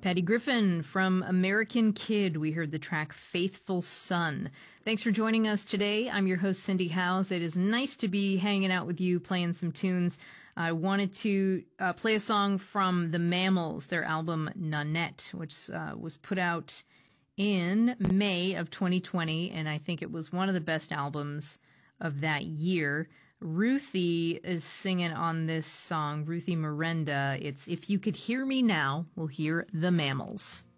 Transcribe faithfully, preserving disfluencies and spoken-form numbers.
Patty Griffin from American Kid. We heard the track Faithful Son. Thanks for joining us today. I'm your host, Cindy Howes. It is nice to be hanging out with you, playing some tunes. I wanted to uh, play a song from the Mammals, their album Nanette, which uh, was put out in May of twenty twenty, and I think it was one of the best albums of that year. Ruthie is singing on this song, Ruthie Miranda. It's If You Could Hear Me Now, We'll Hear the Mammals.